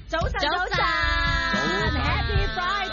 早晨 ，Happy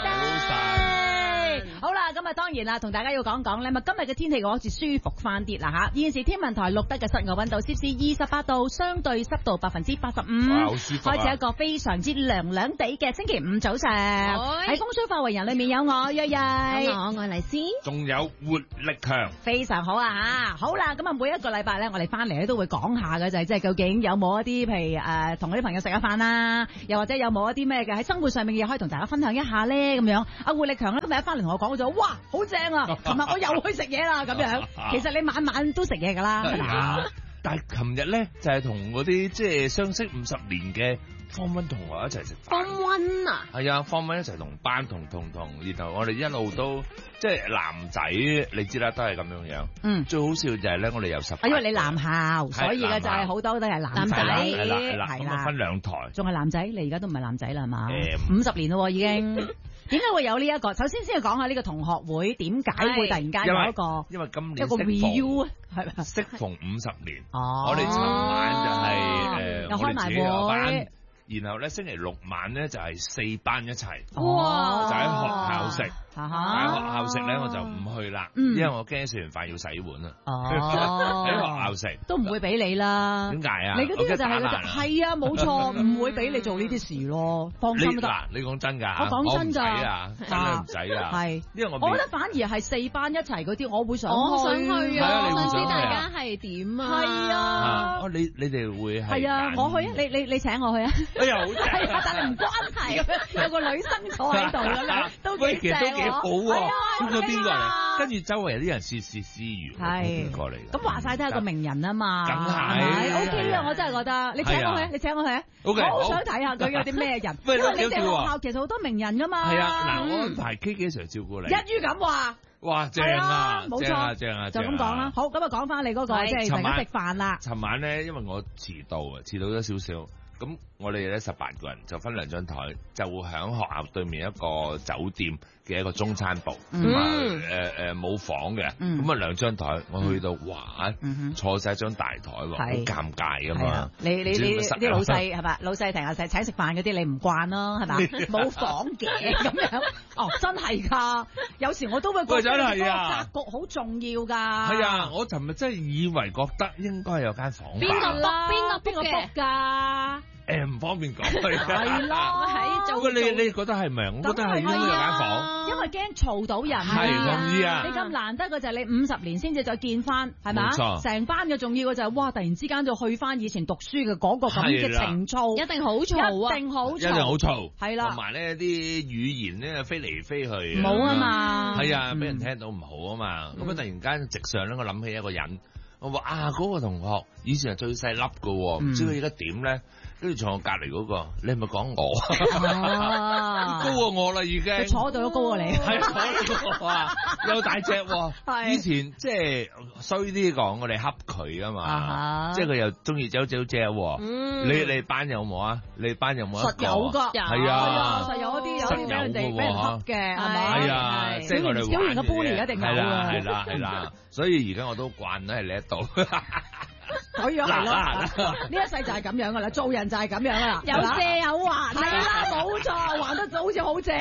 Friday！好啦，咁啊當然啦，同大家要講講咧，今日嘅天氣好似舒服翻啲啦吓。現時天文台錄得嘅室外溫度攝氏28度，相對濕度85%， 好舒服啊！ 開始一個非常之涼涼地嘅星期五早上。喺風水化為人裏面有我瑞瑞， 我愛麗絲， 仲有活力強， 非常好啊吓。好啦，咁啊每一個禮拜咧，我哋翻嚟咧都會講下嘅就係即係究竟有冇一啲譬如同啲朋友食下飯啦，又或者有冇一啲咩嘅喺生活上面嘅嘢可以同大家分享一下咧咁樣。阿活力強咧今日一翻嚟同我講咗，哇好正啊！琴日我又去食嘢啦咁樣。其實你晚晚都食嘢噶啦，係嘛？ 但係琴日咧就係同嗰啲即係相識50年嘅Form 1同學一齊食飯。 Form 1啊？ 係啊，Form 1一齊同班同，然後我哋一路都即係男仔，你知啦，都係咁樣樣。 嗯， 最好笑就係咧，我哋有18。 因為你男校，所以嘅就係好多都係男仔， 係啦，咁啊分兩台。 仲係男仔，你而家都唔係男仔啦，係嘛？50年咯，已經。點解會有呢一個？首先先要講下呢個同學會點解會突然間有一個， 因為今年一個 review 係咪？ 適逢50年， 哦， 我哋尋晚就係又開埋會。 然後咧星期六晚咧就係4班一齊， 哇！ 就喺學校食，喺學校食咧我就唔去啦，因為我驚食完飯要洗碗啊。 哦， 喺學校食都唔會俾你啦。 點解啊？ 你嗰啲就係係啊，冇錯，唔會俾你做呢啲事咯。放心得。 你講真㗎？ 我講真㗎， 真係唔使啊。係，因為我覺得反而係4班一齊嗰啲，我會想去啊！ 我想知大家係點啊？ 係啊。 你哋會係啊，我去啊！你請我去啊！ 哎呀，好正啊！ 但係唔關係咁樣，有個女生坐喺度咁樣，都幾正喎。 都幾好喎！邊個嚟？跟住周圍有啲人竊竊私語， 係邊個嚟？ 咁話晒都係個名人啊嘛， 梗係 OK 啊！我真係覺得，你請我去，你請我去啊！我好想睇下佢有啲咩人，因為你哋學校其實好多名人噶嘛。 係啊，嗱，我安排 K 幾常照顧你， 一於咁話。 哇，正啊， 冇錯， 正啊， 就咁講啦。好，咁啊講翻你嗰個即係大家食飯啦。 尋晚咧，因為我遲到咗少少。咁我哋咧18個人就分2張台，就會喺學校對面一個酒店嘅一個中餐部，咁啊冇房嘅，咁啊2張台，我去到哇，坐晒張大台喎，好尷尬噶嘛。你啲老細係嘛？老細成日請食飯嗰啲，你唔慣咯係嘛？冇房嘅咁樣，哦真係㗎，有時我都會覺得個格局好重要㗎。係啊，我尋日真係以為覺得應該有間房。 邊個 book 㗎？ 唔方便講， 係咯， 你覺得係咪？我覺得係應該有間房， 因為驚嘈到人。 係同意啊！ 你咁難得嘅就係你50年先至再見翻，係咪？冇錯。成班嘅重要嘅就係哇！突然之間就去翻以前讀書嘅嗰個咁嘅情操， 一定好嘈啊！ 一定好嘈， 係啦。 同埋呢啲語言咧飛嚟飛去， 唔好啊嘛。 係啊，俾人聽到唔好啊嘛。咁啊，突然間直上咧，我諗起一個人，我話嗰個同學以前係最細粒嘅，唔知佢而家點咧？跟住坐我隔離嗰個，你係咪講我？高過我啦已經。 佢坐到都高過你。 係坐啊，又大隻喎。以前即係衰啲講，我哋恰佢啊嘛。即係佢又中意走喎。你班有冇啊？你班有冇一個？ 實有㗎。 係啊， 實有啲俾人哋俾人恰嘅，係咪？ 係啊，即係我哋小型嘅 bully 一定有㗎。 係啦。所以而家我都慣咗喺呢一度。 所以係咯，呢一世就係咁樣噶啦，做人就係咁樣噶啦，有借有還，係啦，冇錯，還得好似好借。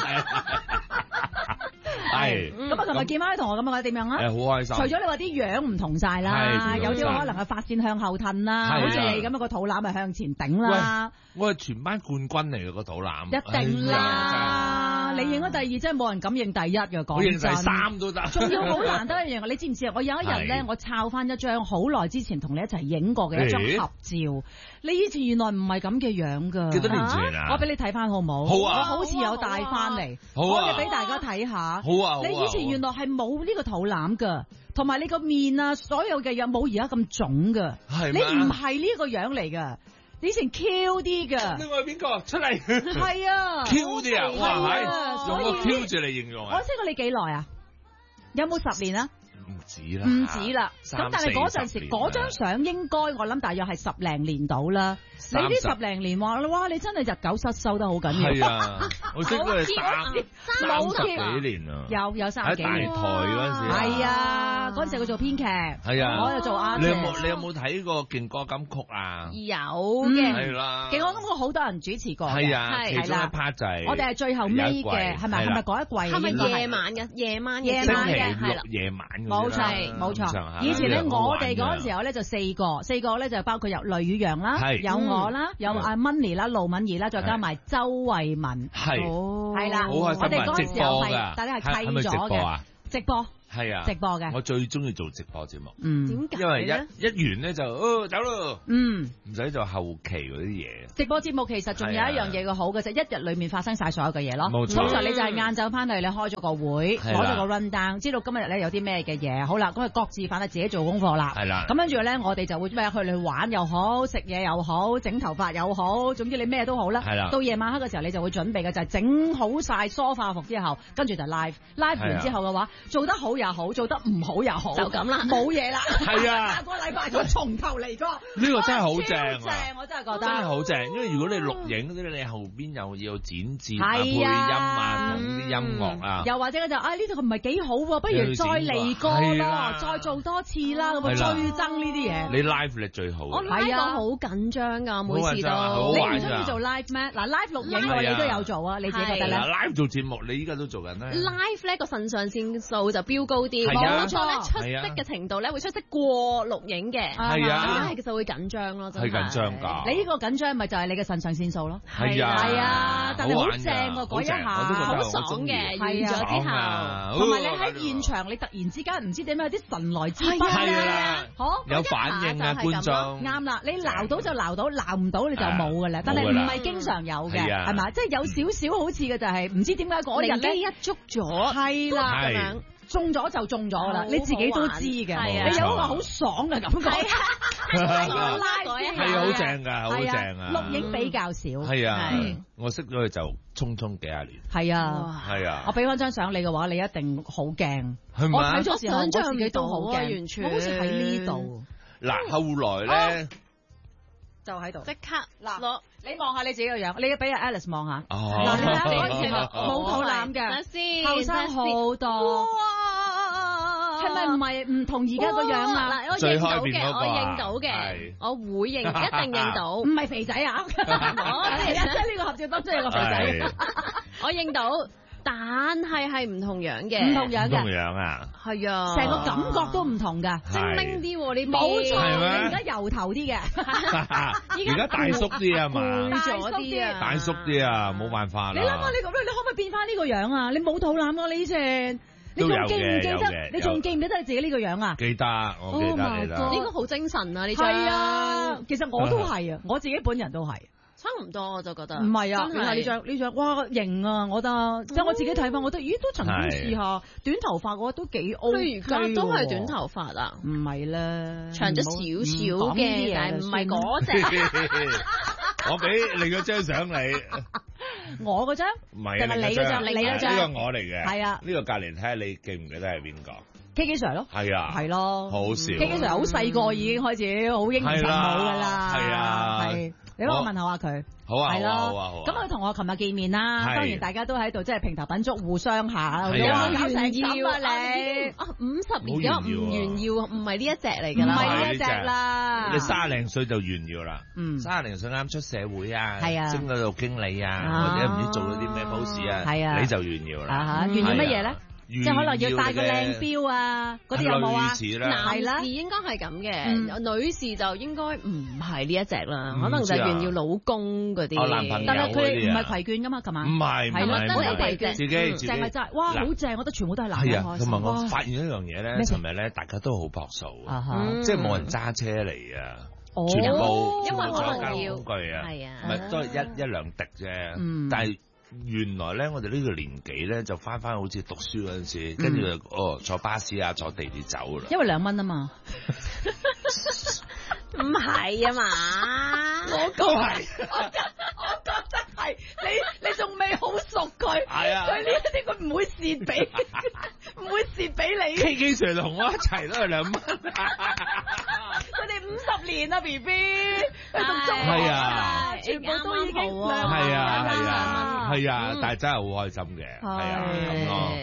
係，咁啊，琴日見翻啲同學咁啊，點樣啊？ 好開心。 除咗你話啲樣唔同晒啦，有啲可能係髮線向後褪啦，好似你咁樣個肚腩係向前頂啦。 我係全班冠軍嚟嘅個肚腩。 一定啦，你認咗第2，真係冇人敢認第1嘅，講真。 我認第3都得。 仲要好難得一樣，你知唔知啊？我有一日咧，我抄翻一張好耐之前同你一齊影過嘅一張合照。你以前原來唔係咁嘅樣㗎。 幾多年前啊？ 我俾你睇翻好冇？ 好啊。 我好似有帶翻嚟，可以俾大家睇下。 好啊。 你以前原來係冇呢個肚腩㗎，同埋你個面啊，所有嘅嘢冇而家咁腫㗎。係你唔係呢個樣嚟㗎。以前 Q 啲㗎。另外邊個出嚟？係啊。Q 啲啊！哇係，用個 Q 字嚟形容啊！我識過你幾耐啊？有冇10年啊？唔止啦，咁但係嗰陣時嗰張相應該我諗大約係10零年到啦。你呢10零年話哇，你真係日久失修得好緊要。係啊，我識佢30幾年啊，有30幾年。喺大台嗰陣時。係啊，嗰陣時佢做編劇。係啊，我又做阿姐。你有冇睇過勁歌金曲啊？有嘅。係啦。勁歌金曲好多人主持過。 係啊，其中一 part 就係我哋係最後尾嘅，係咪嗰一季？ 係咪夜晚嘅？夜晚嘅係啦， 夜晚冇錯。以前咧，我哋嗰陣時候咧就四個咧就包括有雷宇揚啦，有我啦，有阿 Money 啦、盧敏儀啦，再加埋周慧敏。係啦，我哋嗰陣時候係大家係契咗嘅直播。係啊，直播嘅， 我最中意做直播節目。 點解？因為一完咧就走咯。唔使做後期嗰啲嘢。 直播節目其實仲有一樣嘢嘅好嘅就一日裏面發生晒所有嘅嘢咯。 冇錯。 通常你就係晏晝翻去，你開咗個會，攞咗個 run down，知道今日咧有啲咩嘅嘢。好啦，咁啊各自翻去自己做功課啦。 係啦。 咁跟住咧，我哋就會咩去玩又好，食嘢又好，整頭髮又好，總之你咩都好啦。 係啦。 到夜晚黑嘅時候，你就會準備嘅就係整好晒梳化服之後，跟住就 live 完之後嘅話，做得好也好，做得唔好又好， 就咁啦， 冇嘢啦。 係啊， 下個禮拜再從頭嚟過。 呢個真係好正啊！ 正，我真係覺得真係好正。因為如果你錄影嗰啲，你後邊又要剪接啊、配音啊、同啲音樂啊， 又或者就呢度唔係幾好喎，不如再嚟過咯，再做多次啦，咁最憎呢啲嘢。 你 live 你最好。 我 live 好緊張㗎，每次都。 你唔中意做 live 咩？嗱 live 錄影我哋都有做啊，你自己覺得咧 ？live 做節目，你依家都做緊咧。 live 咧個腎上腺素就飆高啲，冇錯咧，出色嘅程度咧會出色過錄影嘅。 係啊， 咁係其實會緊張咯，真係。 係緊張㗎。 你呢個緊張咪就係你嘅腎上腺素咯。 係啊， 但係好正喎，嗰一下好爽嘅，完咗之後， 同埋你喺現場，你突然之間唔知點解有啲神來之筆啊，有反應啊觀眾。 啱啦，你鬧到就鬧到，鬧唔到你就冇㗎啦。但係唔係經常有嘅，係嘛？即係有少少好似嘅就係唔知點解嗰日咧一捉咗， 係啦咁樣。中咗就中咗啦，你自己都知嘅，你有個好爽嘅感覺。係要拉係好正㗎，好正啊！ 錄影比較少。 係啊，我識咗佢就匆匆幾廿年。 係啊， 係啊。 我俾翻張相你嘅話，你一定好驚。 係咪？ 我睇咗時候，我自己都好驚， 完全。 我好似喺呢度。 嗱，後來咧就喺度， 即刻嗱攞。你望下你自己個樣，你要俾阿 Alice 望下。 嗱， 你睇下嗰陣時冇肚腩嘅，後生好多。係咪唔係唔同而家個樣啊？ 嗱，我認到嘅，我認到嘅，我會認，一定認到。唔係肥仔啊！我係啊，即係呢個合照當中有個肥仔。 我認到，但係唔同樣嘅， 唔同樣嘅。 唔同樣啊！ 係啊， 成個感覺都唔同㗎， 精靈啲喎，你冇錯，你而家油頭啲嘅， 而家大叔啲啊嘛，大叔啲啊，冇辦法啦。 你諗下你咁樣，你可唔可以變翻呢個樣啊？你冇肚腩啊，你以前。你仲記唔記得？你仲記唔記得你自己呢個樣啊？ 記得，我記得。 應該好精神啊！呢張係啊，其實我都係啊，我自己本人都係。 差唔多我就覺得。 唔係啊，你睇呢張，哇型啊！我覺得，即係我自己睇翻，我覺得，咦，都曾經試下短頭髮，我覺得都幾 OK。 而家都係短頭髮啊？ 唔係啦， 長咗少少嘅，但係唔係嗰隻。 我俾你嗰張相你。 我嗰張， 唔係你嗰張，你嗰張， 呢個我嚟嘅， 係啊， 呢個隔籬睇下你記唔記得係邊個 ？K K Sir 咯， 係啊， 係咯， 好笑。 K K Sir 好細個已經開始好英俊好噶啦， 係啊， 係。你幫我問候下佢， 好啊， 係咯， 好啊， 咁佢同我琴日見面啦，當然大家都喺度即係平頭品足互相下， 搞成咁啊你，50年咗唔炫耀，唔係呢一隻嚟㗎啦， 唔係呢一隻啦， 你30零歲就炫耀啦，30零歲啱出社會啊，升到做經理啊，或者唔知做咗啲咩 pose 啊，你就炫耀啦， 炫耀乜嘢咧？即係可能要戴個靚錶啊，嗰啲有冇啊？ 男士應該係咁嘅，女士就應該唔係呢一隻啦，可能就炫耀老公嗰啲。 但係佢唔係攜絹噶嘛，琴晚。 唔係， 係咯， 得你攜絹。 自己成日就係哇，好正！我覺得全部都係男人開心。 同埋我發現一樣嘢咧，尋日咧大家都好樸素，即係冇人揸車嚟啊，全部因為可能要工具啊， 係啊， 唔係都係一兩滴啫，但係。原來咧，我哋呢個年紀咧，就翻好似讀書嗰陣時，跟住坐巴士啊，坐地鐵走啦。 因為2蚊啊嘛， 唔係啊嘛， 我都係，我覺得係你仲未好熟佢， 係啊， 佢呢一啲佢唔會蝕俾，唔會蝕俾你。 K K Sir 同我一齊都係2蚊， 佢哋50年啦 B B， 佢讀中學啊，全部都已經係啊，但係真係好開心嘅，係啊，咁咯。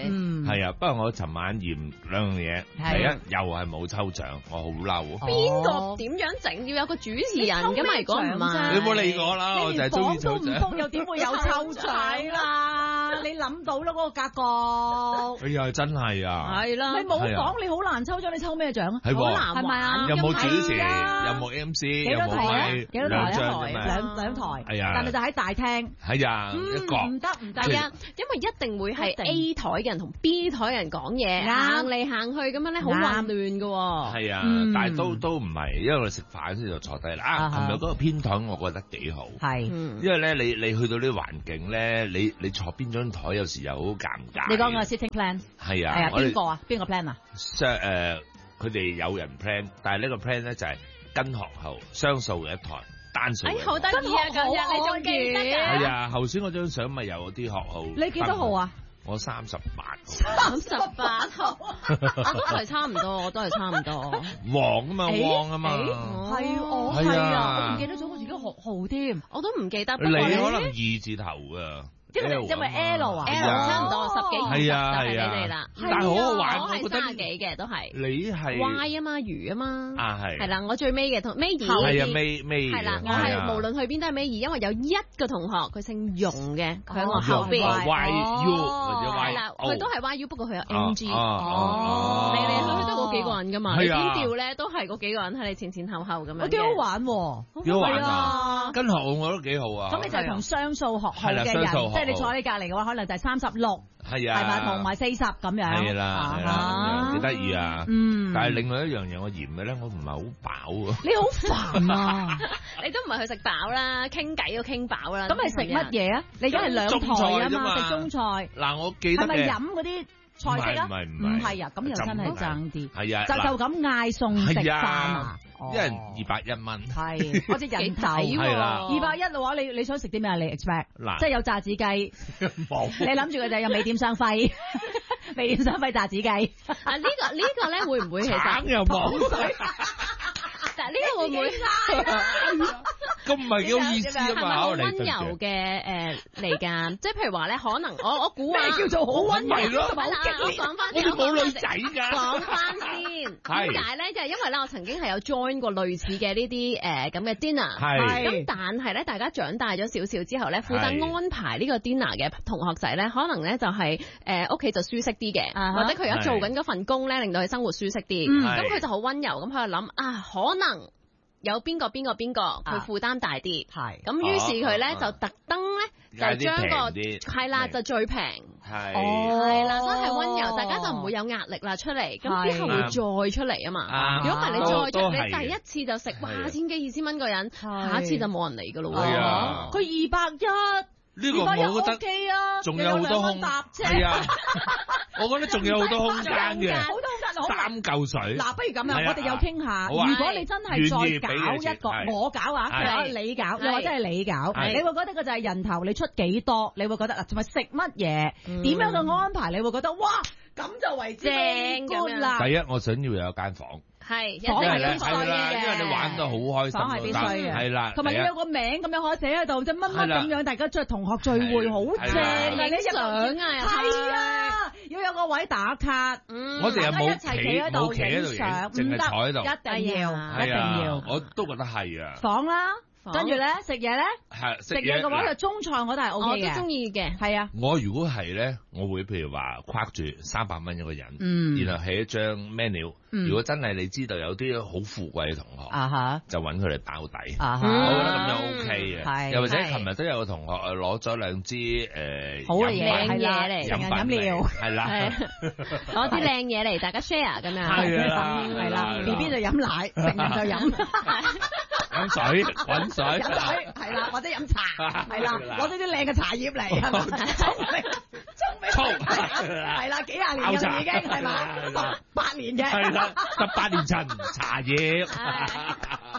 係啊，不過我尋晚驗兩樣嘢，第一又係冇抽獎，我好嬲。 邊個點樣整？要有個主持人㗎嘛？如果唔係， 你冇理我啦，我就係中意抽獎。 你連房都唔封，又點會有抽獎啦？你諗到咯，嗰個格局。 哎呀，真係啊！ 係啦， 你冇講，你好難抽獎，你抽咩獎啊？ 係喎， 係咪啊？ 有冇主持？有冇 MC？ 幾多台啊？幾多台啊？兩台。 係啊， 但係就喺大廳。 係啊，一個唔得啊！因為一定會係 A 台嘅人同 B 台嘅人講嘢，行嚟行去咁樣咧，好混亂㗎喎。 係啊，但係都唔係，因為我哋食飯先就坐低啦。啊，琴日嗰個偏台我覺得幾好。係，因為咧你去到呢個環境咧，你坐邊張台有時又好尷尬。 你講個 sitting plan 係啊， 邊個啊？邊個 plan 啊？ 佢哋有人 plan，但係呢個 plan 咧就係跟學後雙數嘅一台。單數好得意啊！今日你仲記得㗎？ 係啊，頭先嗰張相咪有啲學號。 你幾多號啊？ 我38 號。38號，我都係差唔多，我都係差唔多。 旺啊嘛，旺啊嘛。 係啊，我唔記得咗我自己學號添， 我都唔記得。 你可能2字頭㗎。 因為 L 啊 ，L 差唔多10幾， 係啊， 你哋啦。 但係好好玩， 我係30幾嘅都係。 你係 Y 啊嘛，魚啊嘛。 係。 係啦，我最尾嘅同尾二。 係啊，尾。 係啦，我係無論去邊都係尾二，因為有一個同學佢姓容嘅，佢喺我後邊。 YU 或者 Y。 係啦，佢都係 YU，不過佢有 NG。嚟嚟去去都嗰幾個人㗎嘛，你邊調咧都係嗰幾個人喺你前後後咁樣。 幾好玩喎！ 幾好玩啊！跟學我覺得幾好啊。 咁你就係同雙數學號嘅人，即係你坐喺你隔離嘅話，可能就係36， 係啊， 係咪同埋40咁樣？ 係啦，幾得意啊！但係另外一樣嘢我嫌嘅咧，我唔係好飽啊。 你好煩啊！ 你都唔係去食飽啦，傾偈都傾飽啦。 咁係食乜嘢啊？你而家係兩台啊嘛，食中菜。嗱， 我記得係咪飲嗰啲菜式啊？唔係啊，咁又真係爭啲。 係啊， 就咁嗌餸食飯啊！ 一人201蚊， 係我隻人頭係啦 ，210嘅話，你想食啲咩啊？你 expect 嗱， 即係有炸子雞，你諗住佢就有美點雙輝，美點雙輝炸子雞。 啊，呢個咧會唔會其實橙又冇水？ 但係呢個會唔會咁唔係幾好意思啊嘛？ 係咪好溫柔嘅嚟㗎？即係譬如話咧，可能我估下叫做好溫柔咯， 同埋啦，我講翻先，我哋冇女仔㗎。 講翻先，點解咧？就係因為咧，我曾經係有 join 過類似嘅呢啲咁嘅 dinner，咁但係咧，大家長大咗少少之後咧，負責安排呢個 dinner 嘅同學仔咧，可能咧就係屋企就舒適啲嘅，或者佢而家做緊嗰份工咧，令到佢生活舒適啲，咁佢就好溫柔咁喺度諗啊，可能有邊個佢負擔大啲，咁於是佢咧就特登咧就將個係啦，就最平，係啦，真係溫柔，大家就唔會有壓力啦出嚟，咁之後會再出嚟啊嘛。如果唔係你再出，你第一次就食哇千幾2000蚊個人，下一次就冇人嚟噶咯喎。 佢210。 呢個我覺得仲有好多空間，係啊，我覺得仲有好多空間嘅， 好多空間 3嚿水。 嗱，不如咁樣，我哋又傾下。如果你真係再搞一個，我搞啊，你搞，又或者係你搞，你會覺得個就係人頭，你出幾多？你會覺得啊，同埋食乜嘢？點樣嘅安排？你會覺得哇，咁就為之正啦。 第一，我想要有間房。 係， 房係必須嘅， 因為你玩到好開心， 房係必須嘅， 係啦， 同埋要有個名咁樣可以寫喺度，即乜乜咁樣，大家出去同學聚會好正啊！你相啊，係啊，要有個位打卡， 我哋又冇企喺度影相，淨係坐喺度， 一定要， 我都覺得係啊， 房啦。跟住咧食嘢咧， 食嘢嘅話就中菜我都係 O K 嘅， 我都中意嘅， 係啊。 我如果係咧，我會譬如話框住300蚊一個人，然後係一張 menu。如果真係你知道有啲好富貴嘅同學，就揾佢嚟包底，我覺得咁樣 O K 嘅。又或者琴日都有個同學攞咗2支好嘅嘢嚟， 成日飲料， 係啦， 攞啲靚嘢嚟大家 share 咁樣， 係啦 ，BB 就飲奶，成日就飲。 飲水，揾水， 飲水係啦，或者飲茶係啦，攞咗啲靚嘅茶葉嚟係嘛， 沖係啦，幾廿年嘅已經係嘛，18年嘅， 係啦，18年陳茶葉，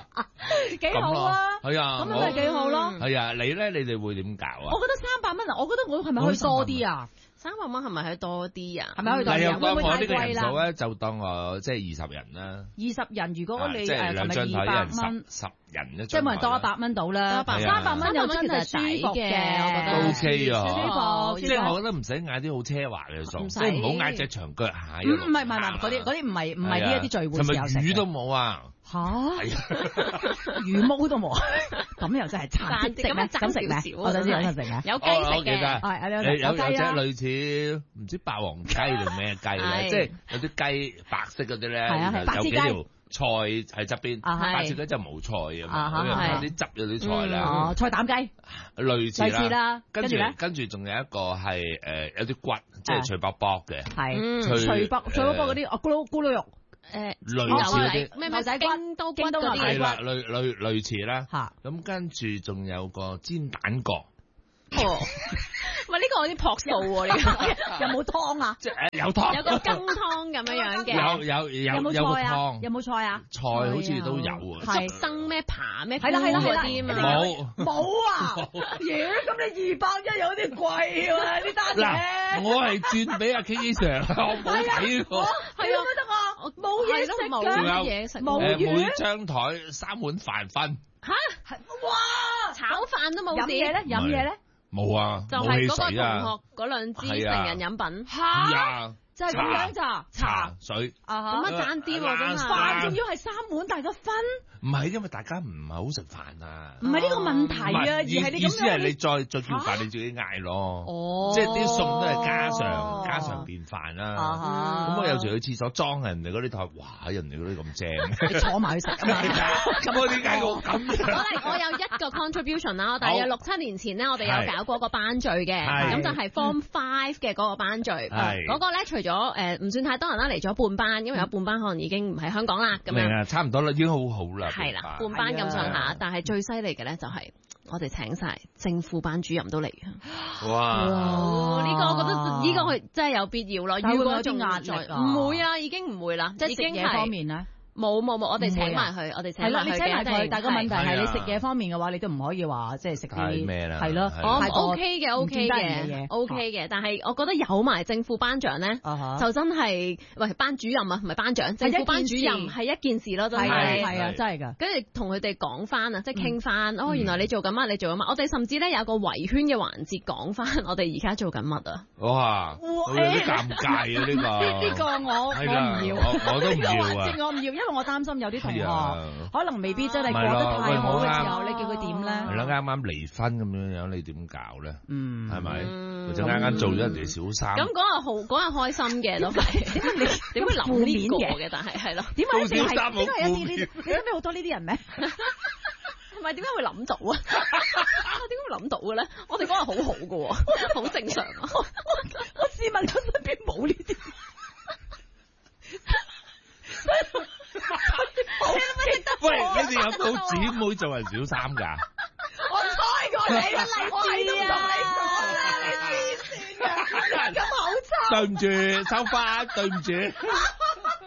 幾好啊！ 係啊， 咁咪幾好咯。 係啊，你咧，你哋會點搞啊？ 我覺得300蚊啊，我覺得我係咪可以多啲啊 ？300蚊係咪可以多啲啊？ 係咪可以多啲？會唔會太貴啦？ 呢個人數咧，就當我即係20人啦。 20人，如果你即係2張台 200蚊 ，10人一張台， 即係咪多100蚊到啦？300蚊又真係舒服嘅，我覺得。 O K 啊， 舒服。 即係我覺得唔使嗌啲好奢華嘅餸，即係唔好嗌隻長腳蟹。 唔係，嗰啲唔係呢一啲聚會時候食嘅。 魚都冇啊！ 嚇，魚毛都冇，咁又真係慘啲咩？咁食咩？我想知有得食嘅， 有雞食嘅， 有隻類似唔知霸王雞定咩雞咧，即係有啲雞白色嗰啲咧，有幾條菜喺側邊，白色嗰就冇菜啊嘛，有啲汁有啲菜啦， 菜膽雞類似啦， 跟住仲有一個係有啲骨，即係脆卜卜嘅， 係脆卜嗰啲咕嚕肉。 類似嗰啲咩仔骨、京都嗰啲係啦，類似啦。咁跟住仲有個煎蛋角。 喂，呢個有啲樸素喎，呢個有冇湯啊？ 即係有湯， 有個羹湯咁樣嘅。 有個湯， 有冇菜啊？ 菜好似都有啊。 竹笙咩扒咩？ 係啦嗰啲啊嘛。 冇啊！耶！咁你200有啲貴喎呢單嘢。 嗱，我係轉俾阿 K Sir，我冇睇過。 係啊，得啊，冇嘢食㗎， 冇嘢食。 每張台3碗飯分。 嚇！哇！炒飯都冇事。 飲嘢咧？ 冇啊， 就係嗰個同學嗰2支成人飲品。 嚇！就係咁樣咋？ 茶水。 咁啊爭啲喎，真係。 飯仲要係3碗，大家分。 唔係，因為大家唔係好食飯啊。 唔係呢個問題啊，而係你咁樣。意思係你再叫飯，你自己嗌咯。哦。即係啲餸都係家常便飯啦。咁我有時去廁所裝人哋嗰啲台，哇！人哋嗰啲咁正。 你坐埋去食啊嘛。 咁我點解我咁？ 我有一個 contribution 啦，我大約6-7年前咧，我哋有搞過個班聚嘅，咁就係 Form 5嘅嗰個班聚。嗰個咧除咗唔算太多人啦，嚟咗半班，因為有半班可能已經唔喺香港啦，咁樣。 差唔多啦，已經好好啦。 係啦，半班咁上下，但係最犀利嘅咧就係我哋請晒正副班主任都嚟嘅。 哇！ 呢個我覺得呢個係真係有必要咯。 如果仲壓力唔會啊，已經唔會啦，即係食嘢方面咧。冇，我哋請埋佢，我哋請埋佢嘅。 但係個問題係你食嘢方面嘅話，你都唔可以話即係食啲咩啦， 係咯。 OK 嘅，但係我覺得有埋正副班長咧，就真係喂班主任啊，唔係班長，正副班主任係一件事咯，真係係啊，真係㗎。 跟住同佢哋講翻啊，即係傾翻原來你做緊乜，你做緊乜。我哋甚至咧有個圍圈嘅環節講翻我哋而家做緊乜啊。 哇！有啲尷尬啊呢個。 呢個我唔要， 我都唔要啊。 我唔要。因為我擔心有啲同學可能未必真係過得太好嘅時候，你叫佢點咧？ 係咯，啱啱離婚咁樣，你點搞咧？係咪？或者啱做咗人哋小三？ 咁嗰日開心嘅都係，點會諗呢個嘅？但係咯， 點解一定係？點解有啲呢？你身邊好多呢啲人咩？ 係咪點解會諗到啊？點解會諗到嘅咧？我哋嗰日好好嘅，好正常啊！ 我試問佢身邊冇呢啲。 喂，你哋有冇姊妹做人小三㗎？ 我猜過你嘅例子啊！你黐線㗎，咁好慘。 對唔住，收翻，對唔住。